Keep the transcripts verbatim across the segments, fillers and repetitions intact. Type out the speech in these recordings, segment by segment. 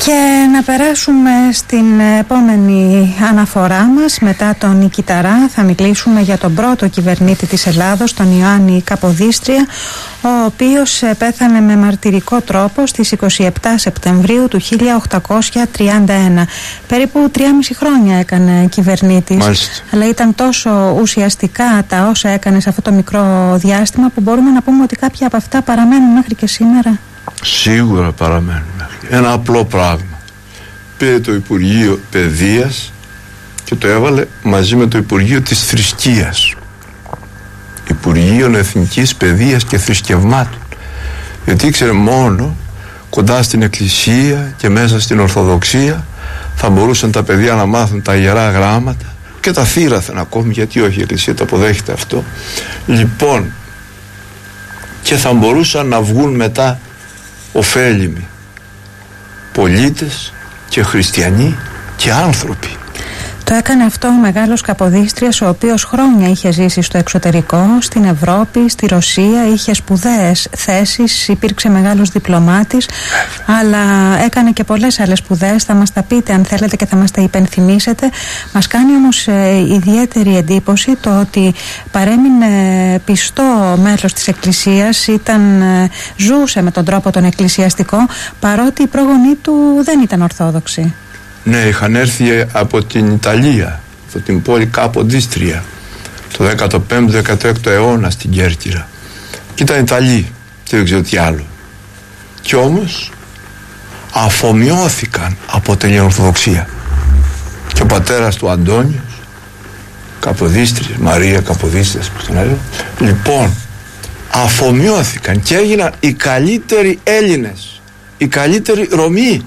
Και να περάσουμε στην επόμενη αναφορά μας. Μετά τον Νικηταρά θα μιλήσουμε για τον πρώτο κυβερνήτη της Ελλάδος, τον Ιωάννη Καποδίστρια, ο οποίος πέθανε με μαρτυρικό τρόπο στις είκοσι επτά Σεπτεμβρίου του χίλια οκτακόσια τριάντα ένα. Περίπου τρία και μισό χρόνια έκανε κυβερνήτης. Μάλιστα. Αλλά ήταν τόσο ουσιαστικά τα όσα έκανε σε αυτό το μικρό διάστημα που μπορούμε να πούμε ότι κάποια από αυτά παραμένουν μέχρι και σήμερα. Σίγουρα παραμένουν. Ένα απλό πράγμα. Πήρε το Υπουργείο Παιδείας και το έβαλε μαζί με το Υπουργείο της Θρησκείας. Υπουργείο Εθνικής Παιδείας και Θρησκευμάτων. Γιατί ήξερε μόνο κοντά στην Εκκλησία και μέσα στην Ορθοδοξία θα μπορούσαν τα παιδιά να μάθουν τα Ιερά Γράμματα και τα θύραθεν ακόμη, γιατί όχι, η Εκκλησία το αποδέχεται αυτό. Λοιπόν, και θα μπορούσαν να βγουν μετά ωφέλιμοι πολίτες και χριστιανοί και άνθρωποι. Το έκανε αυτό ο μεγάλος Καποδίστριας, ο οποίος χρόνια είχε ζήσει στο εξωτερικό, στην Ευρώπη, στη Ρωσία, είχε σπουδαίες θέσεις, υπήρξε μεγάλος διπλωμάτης, αλλά έκανε και πολλές άλλες σπουδές. Θα μας τα πείτε αν θέλετε και θα μας τα υπενθυμίσετε. Μας κάνει όμως ε, ιδιαίτερη εντύπωση το ότι παρέμεινε πιστό μέλος της Εκκλησίας, ήταν, ε, ζούσε με τον τρόπο τον εκκλησιαστικό, παρότι οι πρόγονοί του δεν ήταν Ορθόδοξοι. Ναι, είχαν έρθει από την Ιταλία, από την πόλη Καποδίστρια, το δέκατο πέμπτο δέκατο έκτο αιώνα στην Κέρκυρα. Και ήταν Ιταλοί και δεν ξέρω τι άλλο. Κι όμως αφομοιώθηκαν από την Ορθοδοξία. Και ο πατέρας του Αντώνιος, Καποδίστριας, Μαρία Καποδίστριας, πώς τον έλεγε. Λοιπόν, αφομοιώθηκαν και έγιναν οι καλύτεροι Έλληνες, οι καλύτεροι Ρωμαίοι.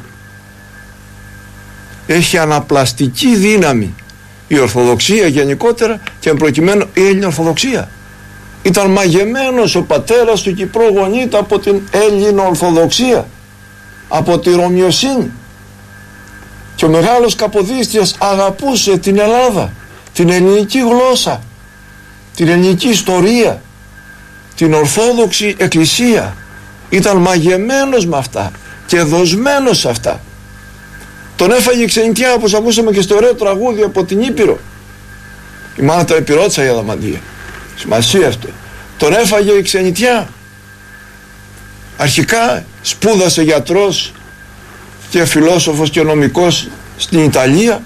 Έχει αναπλαστική δύναμη η Ορθοδοξία γενικότερα και προκειμένου η Έλληνη Ορθοδοξία. Ήταν μαγεμένος ο πατέρας του και οι προγονεί του από την Έλληνη Ορθοδοξία, από τη Ρωμιοσύνη. Και ο μεγάλος Καποδίστριας αγαπούσε την Ελλάδα, την ελληνική γλώσσα, την ελληνική ιστορία, την Ορθόδοξη Εκκλησία. Ήταν μαγεμένος με αυτά και δοσμένος σε αυτά. Τον έφαγε η ξενιτιά, όπως ακούσαμε και στο ωραίο τραγούδι από την Ήπειρο. Η μάνα τα επιρώτησα η Αδαμαντία. Σημασία αυτό. Τον έφαγε η ξενιτιά. Αρχικά σπούδασε γιατρός και φιλόσοφος και νομικός στην Ιταλία.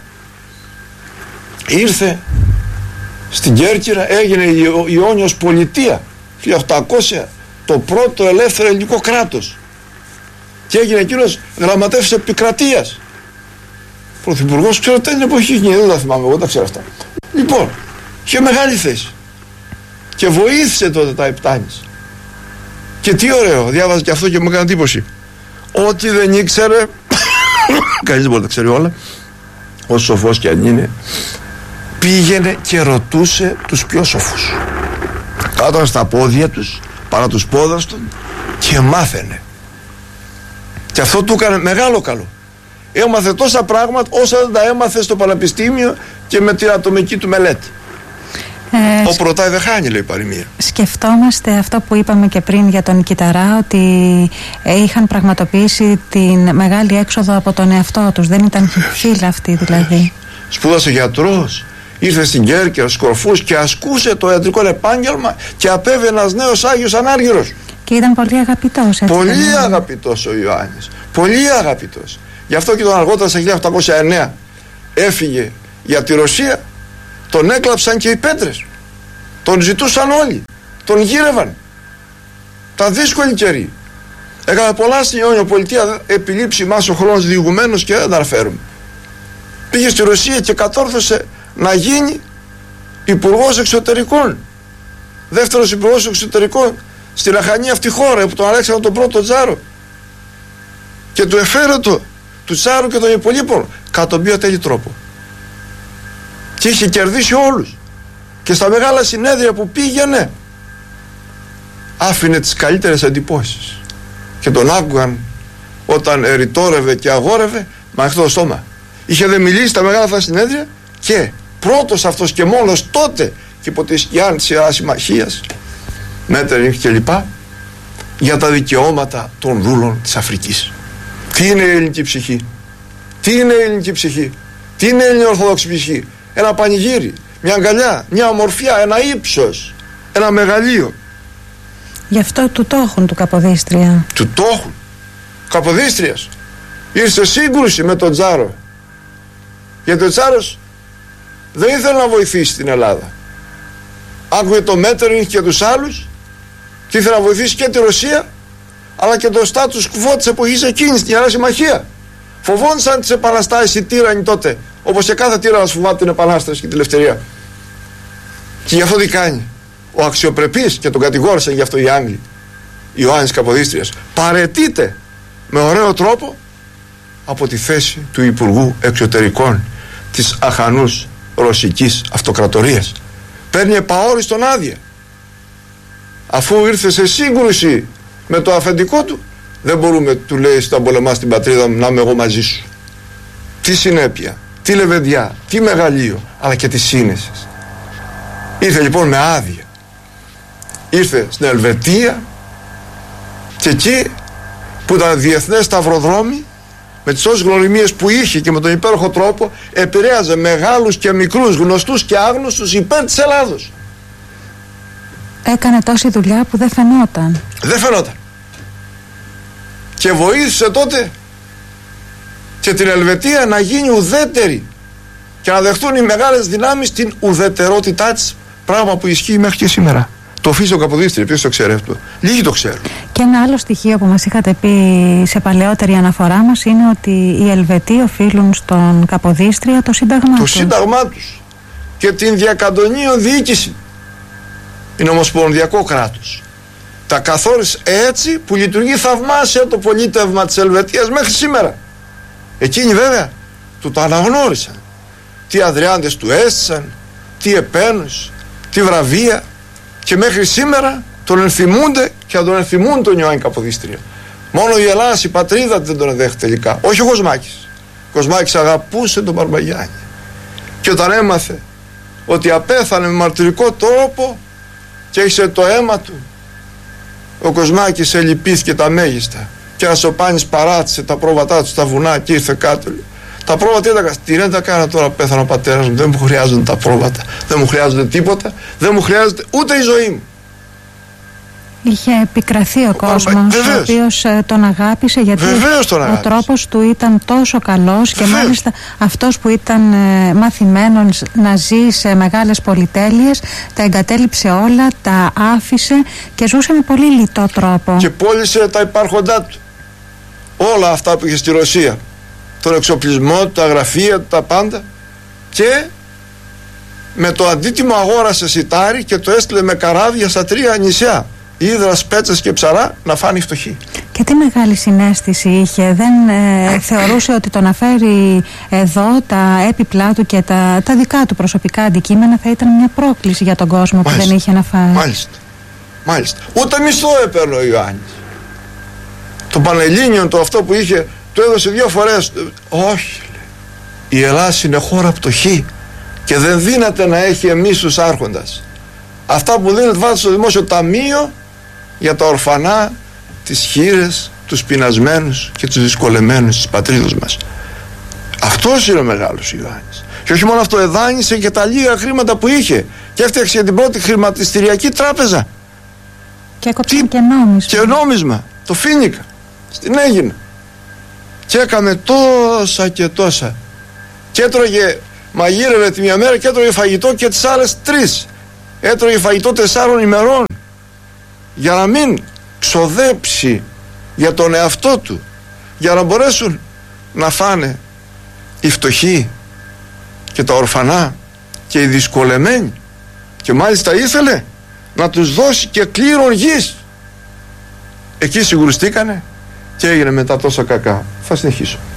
Ήρθε στην Κέρκυρα, έγινε η Ιόνιος Πολιτεία χίλια οκτακόσια, το πρώτο ελεύθερο ελληνικό κράτος. Και έγινε εκείνος γραμματεύς επικρατείας. Πρωθυπουργός, ξέρω τι είναι εποχή, δεν τα θυμάμαι, εγώ τα ξέρω αυτά. Λοιπόν, είχε μεγάλη θέση και βοήθησε τότε τα Επτάνης. Και τι ωραίο, διάβαζα και αυτό και μου έκανε εντύπωση. Ό,τι δεν ήξερε, κανείς δεν μπορεί να τα ξέρει όλα, όσο σοφός και αν είναι, πήγαινε και ρωτούσε τους πιο σοφούς. Κάτω στα πόδια τους, παρά τους πόδας του και μάθαινε. Και αυτό του έκανε μεγάλο καλό. Έμαθε τόσα πράγματα όσα δεν τα έμαθε στο πανεπιστήμιο και με την ατομική του μελέτη. Ε, ο Πρωτάι δεν χάνει, λέει η παροιμία. Σκεφτόμαστε αυτό που είπαμε και πριν για τον Νικηταρά, ότι είχαν πραγματοποιήσει την μεγάλη έξοδο από τον εαυτό τους. Δεν ήταν φύλαυτοι δηλαδή. Σπούδασε γιατρός, ήρθε στην Κέρκυρα, στους Κορφούς και ασκούσε το ιατρικό επάγγελμα και απέβαινε ένας νέος Άγιος Ανάργυρος. Και ήταν πολύ αγαπητός. Έτσι, πολύ δεν αγαπητός ο Ιωάννης. Πολύ αγαπητός. Γι' αυτό και τον αργότερα, σε χίλια οκτακόσια εννέα, έφυγε για τη Ρωσία. Τον έκλαψαν και οι πέτρες. Τον ζητούσαν όλοι. Τον γύρευαν. Τα δύσκολη καιρή. Έκανε πολλά στην Ιόνιο Πολιτεία, επιλείψει μας ο χρόνος διηγουμένος και δεν τα αναφέρουμε. Πήγε στη Ρωσία και κατόρθωσε να γίνει υπουργός εξωτερικών. Δεύτερος υπουργός εξωτερικών στην αχανή αυτή χώρα, από τον Αλέξανδρο τον πρώτο Τσάρο. Και του εφαίρετο του Τσάρου και των υπολείπων κατά τον πιο τέλειο τρόπο. Και είχε κερδίσει όλους. Και στα μεγάλα συνέδρια που πήγαινε άφηνε τις καλύτερες εντυπώσεις. Και τον άκουγαν όταν ερητόρευε και αγόρευε με ανοιχτό στόμα. Είχε δε μιλήσει στα μεγάλα αυτά συνέδρια και πρώτος αυτός και μόνος τότε και υπό τη σκιά της Ιεράς Συμμαχίας, Μέτερνιχ και λοιπά, για τα δικαιώματα των δούλων της Αφρικής. Τι είναι η ελληνική ψυχή? Τι είναι η ελληνική ψυχή, τι είναι η ελληνοορθόδοξη ψυχή? Ένα πανηγύρι, μια αγκαλιά, μια ομορφιά, ένα ύψος, ένα μεγαλείο. Γι' αυτό του το έχουν του Καποδίστρια. Του το έχουν. Καποδίστριας ήρθε σε σύγκρουση με τον Τζάρο, γιατί ο Τσάρος δεν ήθελε να βοηθήσει την Ελλάδα. Άκουγε το Μέττερνιχ και τους άλλους και ήθελε να βοηθήσει και τη Ρωσία, αλλά και το status quo της εποχής εκείνης, την Ιερά Συμμαχία. Φοβόντουσαν τις επαναστάσεις οι τύρανοι τότε, όπως και κάθε τύρανος φοβάται την επανάσταση και την ελευθερία. Και γι' αυτό τι κάνει? Ο αξιοπρεπής, και τον κατηγόρησαν γι' αυτό οι Άγγλοι, Ιωάννης Καποδίστριας, παραιτείται με ωραίο τρόπο από τη θέση του Υπουργού Εξωτερικών της αχανούς ρωσικής αυτοκρατορίας. Παίρνει επαόριστον άδεια. Αφού ήρθε σε σύγκρουση με το αφεντικό του, δεν μπορούμε, του λέει, όταν πολεμάς την πατρίδα μου, να είμαι εγώ μαζί σου. Τι συνέπεια, τι λεβεντιά, τι μεγαλείο, αλλά και τη σύνεση. Ήρθε λοιπόν με άδεια. Ήρθε στην Ελβετία και εκεί που ήταν διεθνές σταυροδρόμι, με τις όσες γνωριμίες που είχε και με τον υπέροχο τρόπο επηρέαζε μεγάλους και μικρούς, γνωστούς και άγνωστους υπέρ της Ελλάδος. Έκανε τόση δουλειά που δεν φαινόταν. Δεν φαινόταν. Και βοήθησε τότε και την Ελβετία να γίνει ουδέτερη και να δεχτούν οι μεγάλες δυνάμεις την ουδετερότητά της, πράγμα που ισχύει μέχρι και σήμερα. Το αφήσει ο Καποδίστρια, ποιος το ξέρει αυτό? Λίγοι το ξέρουν. Και ένα άλλο στοιχείο που μας είχατε πει σε παλαιότερη αναφορά μας είναι ότι οι Ελβετοί οφείλουν στον Καποδίστρια το σύνταγμά το τους. Το σύνταγμά τους και την διακαντονίων διοίκηση. Είναι ομοσπονδιακό κράτος. Τα καθόρισε έτσι που λειτουργεί θαυμάσια το πολίτευμα της Ελβετίας μέχρι σήμερα. Εκείνοι βέβαια του το αναγνώρισαν. Τι αδριάντες του έστησαν, τι επένους, τι βραβεία, και μέχρι σήμερα τον ενθυμούνται και θα τον ενθυμούν τον Ιωάννη Καποδίστρια. Μόνο η Ελλάδα, η πατρίδα, δεν τον δέχεται τελικά. Όχι ο Κοσμάκης. Ο Κοσμάκης αγαπούσε τον Μπαρμπαγιάννη. Και όταν έμαθε ότι απέθανε με μαρτυρικό τρόπο και έχισε το αίμα του, ο Κοσμάκης ελυπήθηκε τα μέγιστα. Και ένας ο Πάνης παράτησε τα πρόβατά του στα βουνά και ήρθε κάτω. Τα πρόβατα ήταν, τι δεν τα κάνα τώρα, πέθανε ο πατέρας μου, δεν μου χρειάζονται τα πρόβατα, δεν μου χρειάζονται τίποτα, δεν μου χρειάζεται ούτε η ζωή μου. Είχε επικραθεί ο κόσμος, ο οποίος ε, τον αγάπησε, γιατί τον ο τρόπος του ήταν τόσο καλός. Βεβαίως. Και μάλιστα αυτός που ήταν ε, μαθημένος να ζει σε μεγάλες πολυτέλειες, τα εγκατέλειψε όλα, τα άφησε και ζούσε με πολύ λιτό τρόπο. Και πώλησε τα υπάρχοντά του, όλα αυτά που είχε στη Ρωσία, τον εξοπλισμό, τα γραφεία, τα πάντα, και με το αντίτιμο αγόρασε σιτάρι και το έστειλε με καράβια στα τρία νησιά, Ύδρα, Σπέτσες και Ψαρά, να φάνει φτωχή. Και τι μεγάλη συναίσθηση είχε. Δεν ε, θεωρούσε ότι το να φέρει εδώ τα έπιπλά του και τα, τα δικά του προσωπικά αντικείμενα θα ήταν μια πρόκληση για τον κόσμο. Μάλιστα. Που δεν είχε να φάει. Μάλιστα. Μάλιστα. Ούτε μισθό έπαιρνε ο Ιωάννης. Το Πανελλήνιο, το αυτό που είχε, το έδωσε δύο φορές. Όχι, λέει. Η Ελλάδα είναι χώρα πτωχή και δεν δύναται να έχει εμείς τους άρχοντας. Αυτά που δίνεται βάζετε στο δημόσιο ταμείο για τα ορφανά, τις χήρες, τους πεινασμένους και τους δυσκολεμένους της πατρίδος μας. Αυτός είναι ο μεγάλος Ιωάννης. Και όχι μόνο αυτό, εδάνισε και τα λίγα χρήματα που είχε και έφτιαξε για την πρώτη χρηματιστηριακή τράπεζα. Και έκοψε και νόμισμα. Και νόμισμα, το Φίνικα, στην Αίγινα. Και έκανε τόσα και τόσα. Και έτρωγε, μαγείρευε τη μια μέρα και έτρωγε φαγητό και τις άλλες τρεις. Έτρωγε φαγητό τεσσάρων ημερών για να μην ξοδέψει για τον εαυτό του, για να μπορέσουν να φάνε οι φτωχοί και τα ορφανά και οι δυσκολεμένοι. Και μάλιστα ήθελε να τους δώσει και κλήρων γης. Εκεί συγκρουστήκανε και έγινε μετά τόσο κακά. Θα συνεχίσω.